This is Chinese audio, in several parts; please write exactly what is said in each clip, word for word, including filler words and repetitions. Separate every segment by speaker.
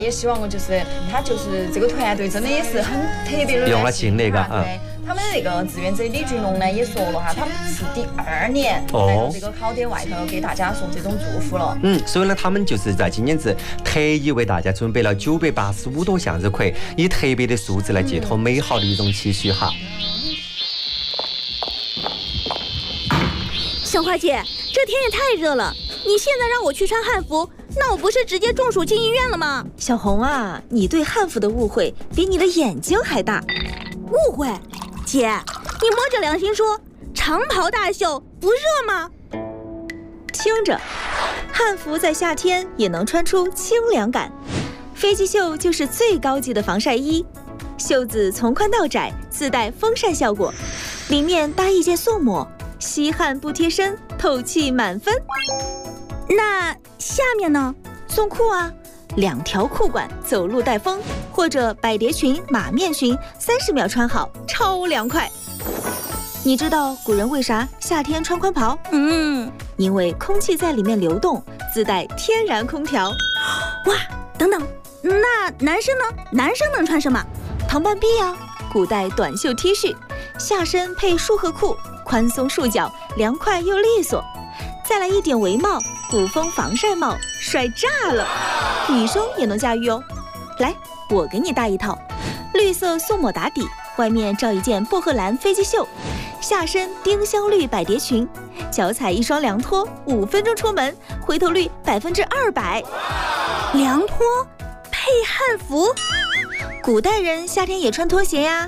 Speaker 1: 也希望我就是他就是这个团队真的也是很特别的
Speaker 2: 用了心那个啊。
Speaker 1: 对，他们的那个志愿者李俊龙呢也说了哈，他们是第二年来到这个考点外头给大家送这种祝福了。
Speaker 2: 嗯，所以呢，他们就是在今年子特意为大家准备了九百八十五朵向日葵，以特别的数字来寄托美好的一种期许哈。
Speaker 3: 小花姐，这天也太热了，你现在让我去穿汉服，那我不是直接中暑进医院了吗？
Speaker 4: 小红啊，你对汉服的误会比你的眼睛还大。
Speaker 3: 误会？姐，你摸着良心说，长袍大袖不热吗？
Speaker 4: 听着，汉服在夏天也能穿出清凉感。飞机袖就是最高级的防晒衣，袖子从宽到窄，自带风扇效果，里面搭一件素抹，吸汗不贴身，透气满分。
Speaker 3: 那下面呢？
Speaker 4: 送裤啊，两条裤管，走路带风，或者百蝶裙、马面裙，三十秒穿好，超凉快。你知道古人为啥夏天穿宽袍？
Speaker 3: 嗯，
Speaker 4: 因为空气在里面流动，自带天然空调。
Speaker 3: 哇，等等，那男生呢？男生能穿什么？
Speaker 4: 唐半臂啊，古代短袖 T 恤，下身配束荷裤，宽松束脚，凉快又利索。再来一顶围帽，古风防晒帽，帅炸了！女生也能驾驭哦。来，我给你搭一套，绿色素抹打底，外面罩一件薄荷蓝飞机袖，下身丁香绿百蝶裙，脚踩一双凉拖，五分钟出门，回头率百分之二百。
Speaker 3: 凉拖配汉服，
Speaker 4: 古代人夏天也穿拖鞋呀。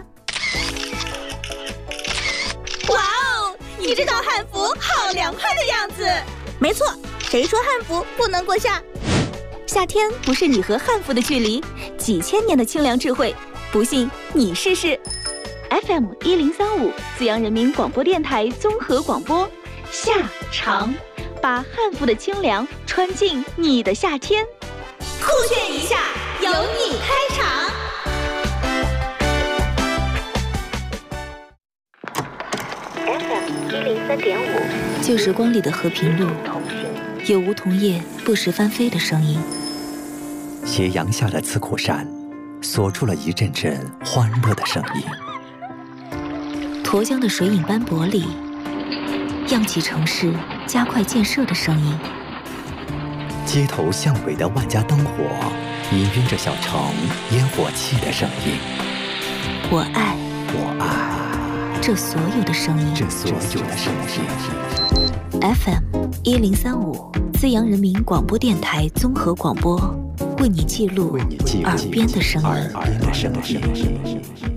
Speaker 3: 哇哦，你这套汉服好凉快的样子。没错，谁说汉服不能过夏？
Speaker 4: 夏天不是你和汉服的距离，几千年的清凉智慧，不信你试试。F M 一零三五，资阳人民广播电台综合广播，夏长，把汉服的清凉穿进你的夏天。
Speaker 3: 酷炫一下，由你开场。
Speaker 4: F M 一零三点五，旧时光里的和平路，有梧桐叶不时翻飞的声音。
Speaker 5: 斜阳下的刺库山，锁住了一阵阵欢乐的声音。
Speaker 4: 沱江的水影斑驳里，漾起城市加快建设的声音。
Speaker 5: 街头巷尾的万家灯火，氤氲着小城烟火气的声音。
Speaker 4: 我爱，
Speaker 5: 我爱
Speaker 4: 这所有的声音，
Speaker 5: 这所有的声音。
Speaker 4: F M 一零三五，资阳人民广播电台综合广播，为你记录耳边的声音。
Speaker 5: 耳边的声音。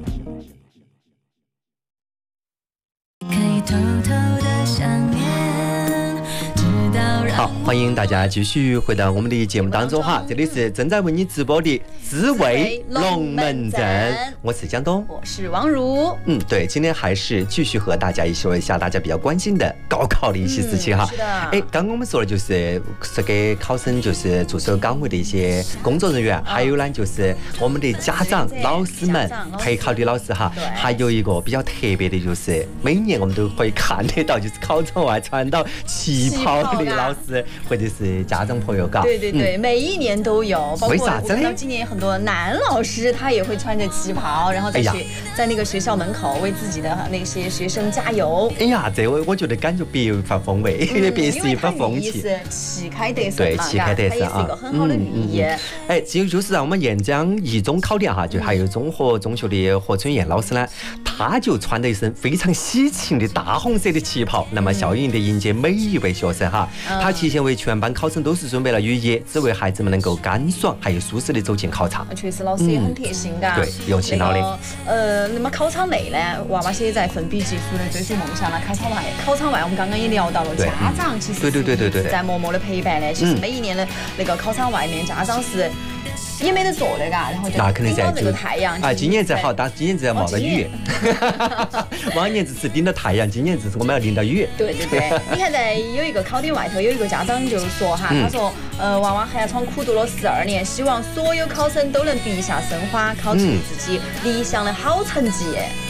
Speaker 2: 好，欢迎大家继续回到我们的节目当中哈，这里是正在为你直播的滋味龙门阵，我是江东，
Speaker 1: 我是王如。
Speaker 2: 嗯，对，今天还是继续和大家一起说一下大家比较关心的高考的一些事情哈。
Speaker 1: 是的。
Speaker 2: 哎，刚刚我们说的就是是给考生就是驻守岗位的一些工作人员，还有呢就是我们的家长、老师们、陪考的老师哈。还有一个比较特别的就是每年我们都可以看得到，就是考场外穿到旗袍的老师。或者是家长朋友，嘎，
Speaker 1: 对对对，嗯、每一年都有，包括
Speaker 2: 为啥子呢？
Speaker 1: 我看到今年很多男老师他也会穿着旗袍，然后在学、哎、在那个学校门口为自己的那些学生加油。
Speaker 2: 哎呀，这我我觉得感觉别有一番风味，嗯、别是一番风气。
Speaker 1: 是旗开得胜
Speaker 2: 对，旗开得胜啊，
Speaker 1: 它也是一个很好的寓意。嗯嗯嗯、
Speaker 2: 哎，只有就是让我们沿江一中考点哈，就还有综合中学的何春燕老师呢，他就穿着一身非常喜庆的大红色的旗袍，那么笑盈盈的迎接每一位学生哈。嗯、他提前为全班考生都是准备了雨衣，只为孩子们能够干爽还有舒适的走进考场。
Speaker 1: 确实，老师也很贴心嘎、
Speaker 2: 嗯。对，用心劳的。
Speaker 1: 那個、呃，那么考场内呢，娃娃些在奋笔疾书的追逐梦想呢。考场外，考场外我们刚刚也聊到了，家长其实
Speaker 2: 对对对对对
Speaker 1: 在默默的陪伴呢。其实每一年的那个考场外面，家长是。也没得做的嘎，然后就顶到这个太阳。
Speaker 2: 啊，今年子好，但今年子要冒个雨。往年子是顶到太阳，今年子是我们要淋到雨。
Speaker 1: 对对对，你看在有一个考点外头，有一个家长就说哈，他说，呃，娃娃寒窗苦读了十二年，希望所有考生都能笔下生花，考出自己理想的好成绩。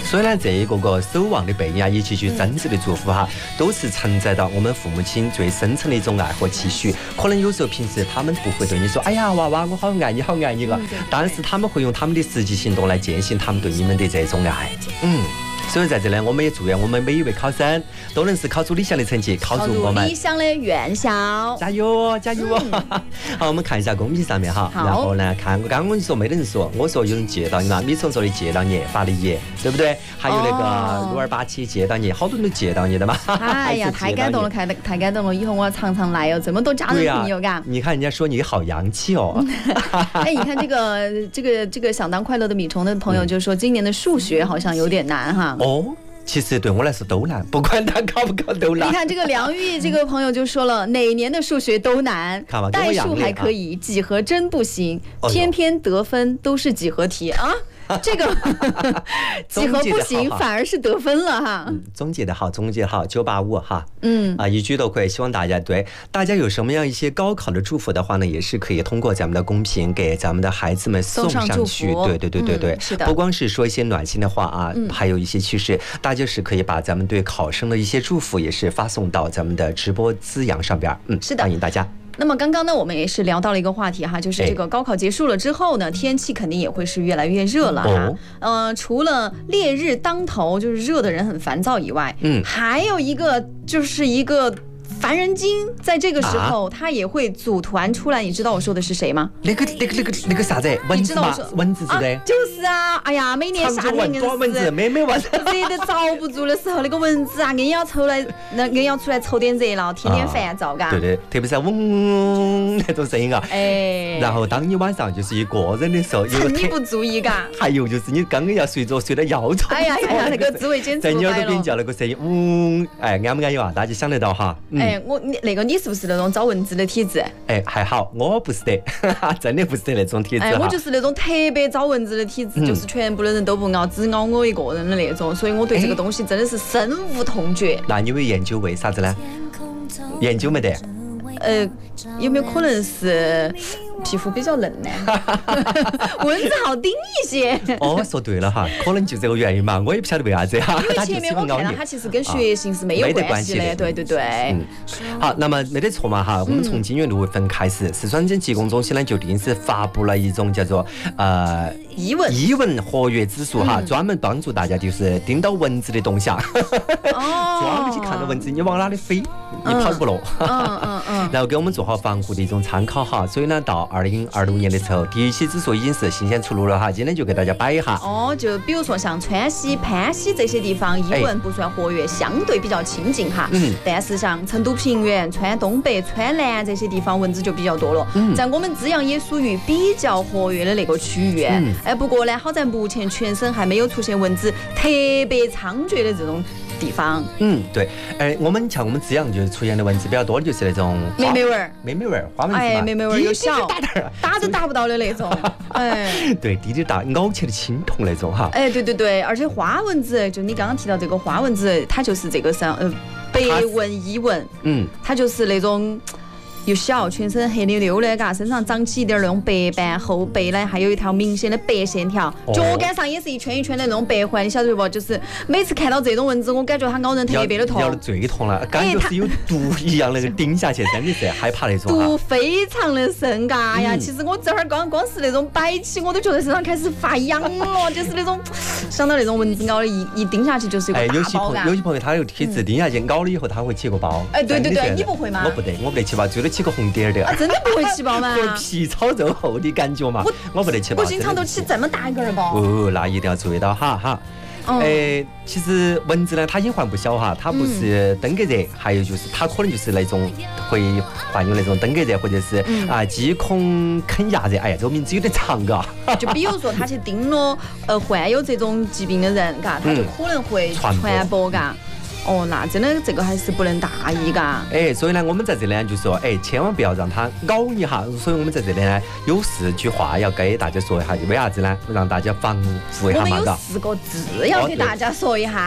Speaker 2: 所以呢，这一个个守望的背影啊，以及去真挚的祝福哈，都是承载到我们父母亲最深层的一种爱和期许。可能有时候平时他们不会对你说，哎呀，娃娃，我好爱你，好爱你了，但是他们会用他们的实际行动来践行他们对你们的这种爱。嗯。所以在这里，我们也祝愿我们每一位考生都能是考出理想的成绩，考入我们
Speaker 1: 理想的院校。
Speaker 2: 加油哦，加油哦！嗯、好，我们看一下公屏上面哈，然后呢，看我刚刚跟你说没得人说，我说有人借到你嘛，米虫说的借到你，发的也，对不对？还有那个六二八七借到你，好多人都借到你的嘛。
Speaker 1: 哎呀，太感动了，太太感动了！以后我要常常来哦，这么多家人朋友，嘎、啊。
Speaker 2: 你看人家说你好洋气哦。
Speaker 1: 哎，你看这个这个这个想当快乐的米虫的朋友就说，今年的数学好像有点难哈。
Speaker 2: 哦，其实对我来说都难，不管他考不考都难。
Speaker 1: 你看这个梁玉这个朋友就说了，哪年的数学都难，代数还可以，几何真不行，偏偏得分都是几何题啊。这个几何不行，反而是得分了哈。
Speaker 2: 嗯，总结的好，总结的好，九八五哈。
Speaker 1: 嗯
Speaker 2: 啊，一举都可以。希望大家对大家有什么样一些高考的祝福的话呢，也是可以通过咱们的公屏给咱们的孩子们送上去。对对对对对，
Speaker 1: 嗯、是的。
Speaker 2: 不光是说一些暖心的话啊，嗯、还有一些其实大家是可以把咱们对考生的一些祝福也是发送到咱们的直播滋养上边。嗯，
Speaker 1: 是的，
Speaker 2: 欢迎大家。
Speaker 1: 那么刚刚呢，我们也是聊到了一个话题哈，就是这个高考结束了之后呢，天气肯定也会是越来越热了哈。
Speaker 2: 哦、
Speaker 1: 呃，除了烈日当头，就是热的人很烦躁以外，
Speaker 2: 嗯，
Speaker 1: 还有一个就是一个烦人精，在这个时候他也会组团出来，你知道我说的是谁吗？
Speaker 2: 那个那个那个那个啥子蚊子嘛，蚊子之类、
Speaker 1: 啊。就是啊，哎呀，每年夏天硬
Speaker 2: 是蚊子，每每蚊子
Speaker 1: 热得遭不住的时候，那个蚊子啊，硬要出来，那硬要出来凑点热闹，天天烦躁，嘎、啊。
Speaker 2: 对对，特别是嗡那种声音啊。
Speaker 1: 哎。
Speaker 2: 然后当你晚上就是一个人的时候，
Speaker 1: 趁你不注意，嘎。
Speaker 2: 还有就是你刚刚要睡着，睡到腰痛。
Speaker 1: 哎呀呀，那个滋味简直
Speaker 2: 在你耳朵边叫那个声音，嗡，哎，安不安有啊？大家想得到哈。
Speaker 1: 嗯、哎，我你那个你是不是那种招蚊子的体质？
Speaker 2: 哎，还好，我不是的，真的不是的那种体质。
Speaker 1: 哎，我就是那种特别招蚊子的体质，嗯、就是全部的人都不咬，只咬我一个人的那种，所以我对这个东西真的是深恶痛绝。
Speaker 2: 那你有没有研究为啥子呢？研究没得？
Speaker 1: 呃，有没有可能是皮肤比较嫩呢？蚊子好叮一些。
Speaker 2: 哦，说对了哈，可能就这个原因嘛，我也不晓得为啥子哈。
Speaker 1: 因为前面我看到它其实跟血型是没有关系的，啊、对对对。
Speaker 2: 嗯，好，那么没得错嘛哈，我们从今月六月份开始，四川省疾控中心呢就定是发布了一种叫做呃
Speaker 1: 伊蚊
Speaker 2: 伊蚊活跃指数哈，专、嗯、门帮助大家就是盯到蚊子的动向。哦。专门去看到蚊子，你往哪里飞，你跑不落。
Speaker 1: 嗯嗯嗯。
Speaker 2: 然后给我们做好防护的一种参考哈，所以呢，到二零二六年的时候，第一期指数已经是新鲜出炉了哈，今天就给大家摆一下。
Speaker 1: 哦，就比如说像川西、攀西这些地方，伊蚊不算活跃，相对比较清静哈。
Speaker 2: 嗯。
Speaker 1: 但是像成都平原、川东北、川南这些地方，蚊子就比较多了。
Speaker 2: 嗯。
Speaker 1: 在我们资阳也属于比较活跃的那个区域。
Speaker 2: 嗯。
Speaker 1: 哎，不过呢，好在目前全省还没有出现蚊子特别猖獗的这种地方。
Speaker 2: 嗯，对。哎，我们像我们资阳就是出现的蚊子比较多的就是那种
Speaker 1: 妹妹蚊儿，
Speaker 2: 妹妹蚊儿，花蚊子嘛。
Speaker 1: 哎，妹妹蚊儿又小，
Speaker 2: 打点儿，
Speaker 1: 打都打不到的那种。哎，
Speaker 2: 对，滴滴打，咬起来轻痛那种哈。
Speaker 1: 哎，对对对，而且花蚊子，就你刚刚提到这个花蚊子，它就是这个上呃白蚊、伊蚊，
Speaker 2: 嗯，
Speaker 1: 它就是那种。又小，全身黑溜溜的，嘎，身上长起一点那种白斑，后背呢还有一条明显的白线条，
Speaker 2: 哦、
Speaker 1: 脚杆上也是一圈一圈的那种白环，你晓得不？就是每次看到这种蚊子，我感觉它咬人特别的痛，
Speaker 2: 咬的最痛了，感觉是有毒一样那个顶下去，真的是害怕那种。
Speaker 1: 毒非常的深，嘎呀！嗯、其实我这会儿光光是那种摆起，我都觉得身上开始发痒了，就是那种想到那种蚊子咬的一一叮下去就是一个大包。
Speaker 2: 哎，有些朋友有些朋友他那个体质叮下去咬了以后他会起个包。
Speaker 1: 哎，对对对，你不会吗？
Speaker 2: 我不得，我不得起包，最多起个红点儿的。
Speaker 1: 啊，真的不会起包吗？
Speaker 2: 皮糙肉厚的感觉嘛，我我不得起包。
Speaker 1: 我经常都起这么大一个包。
Speaker 2: 哦，那一定要注意到哈哈。
Speaker 1: 嗯、
Speaker 2: 哎，其实蚊子呢，它隐患不小哈，它不是登革热，嗯、还有就是它可能就是那种会患有那种登革热，或者是、嗯、啊肌孔啃牙热。哎呀，这个名字有点长嘎。
Speaker 1: 就比如说他去叮了呃患有这种疾病的人，嘎，他就可能会传播嘎。哦，那真的这个还是不能大意嘎。
Speaker 2: 哎，所以呢，我们在这里呢就说，哎，千万不要让它咬一下。所以我们在这里呢有四句话要给大家说一下，为啥子呢？让大家防护一下嘛。
Speaker 1: 我们有四个字要给大家说一下。
Speaker 2: 对。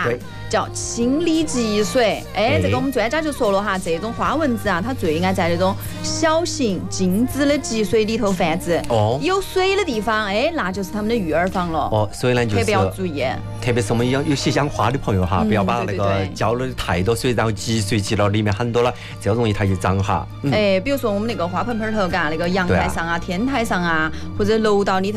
Speaker 1: 叫氢锂积水。哎，这个我们专家就说了哈，这种花蚊子啊，它最爱在那种小型静止的积水里头繁殖。哦，有水的地方，哎，那就是他们的育儿房了。
Speaker 2: 哦，所以呢，就是
Speaker 1: 特别要注意。
Speaker 2: 特别是我们有有些养花的朋友哈，不要把那个浇了太多水，然后积水积到里面很多了，这容易它就长哈。
Speaker 1: 哎，比如说我们那个花盆盆头，嘎，那个阳台上啊、天台上啊，或者楼道里头。